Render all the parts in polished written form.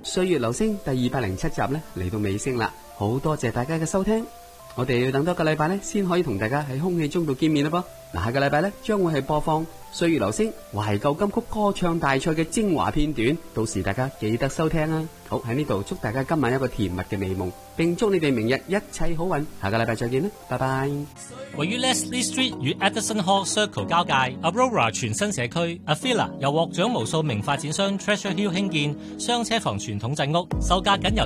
歲月留聲第207集呢嚟到尾聲啦，好多謝大家嘅收聽。我哋要等多個禮拜呢先可以同大家喺空氣中度見面啦噃。嗱，下個禮拜呢將會係播放歲月留聲懷舊金曲歌唱大賽嘅精華片段，到時大家記得收聽啊！好，喺呢度祝大家今晚一個甜蜜嘅美夢，並祝你哋明日一切好運。下個禮拜再見啦，拜拜。 位於 Leslie Street 與 Edison Hall Circle 交界 Aurora 全新社區 Avila 由獲獎無數名發展商 Treasure Hill 興建雙車房傳統製屋，售價僅由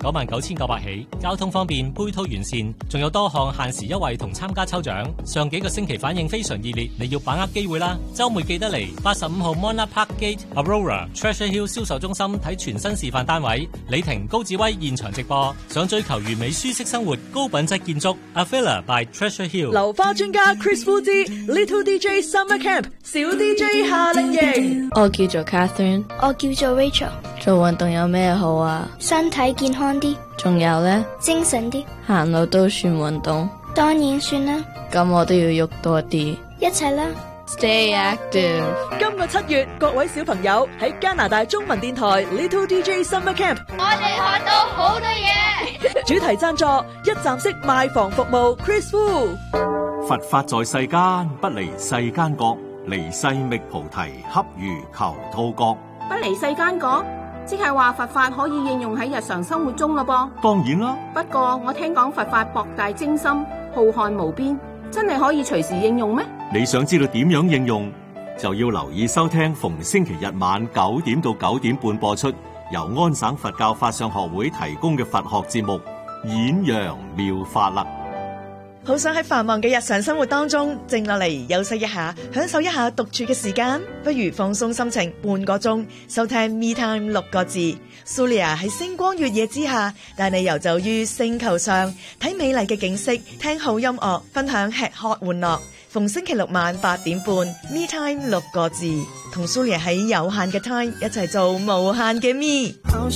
799900起，交通方便，配套完善，仲有多項限時優惠同參加抽獎。上幾個星期反應非常熱烈，你要把握機會啦！週末記得嚟85號 Mona Park Gate Aurora Treasure Hill 銷售中心睇全新示範單位，李婷、高志威現場直播。想追求完美舒適生活、高品質建築 Avila by Treasure Hill。 流花專家 Chris Fu 之 Little DJ Summer Camp 小 DJ 夏令營。 我叫做 Catherine， 我叫做 Rachel。 做運動有咩好啊？ 身體健康啲， 仲有呢？ 精神啲。 行路都算運動？ 當然算啦。 咁我都要喐多啲。 一齊啦 ！Stay active。 今個7月，各位小朋友喺加拿大中文電台 Little DJ Summer Camp， 我哋學到好多嘢。 主題贊助一站式賣房服務 Chris Fu。 佛法在世間，不離世間覺，離世覓菩提，恰如求兔角。 不離世間覺，即係話佛法可以應用喺日常生活中咯噃。 當然啦。 不過我聽講佛法博大精深，浩瀚無邊，真係可以隨時應用咩？ 你想知道點樣應用，就要留意收聽逢星期日晚9點到9點半播出，由安省佛教法相學會提供嘅佛學節目《演揚妙法》啦。 好想喺繁忙嘅日常生活當中靜落嚟休息一下，享受一下獨處嘅時間，不如放鬆心情，半個鐘收聽 Me Time 6個字。Sulia 喺星光月夜之下，帶你遊走於星球上，睇美麗嘅景色，聽好音樂，分享吃喝玩樂。逢星期六晚8點半 Me Time 6個字，同 Sulia 喺有限嘅 time 一齊做無限嘅 Me。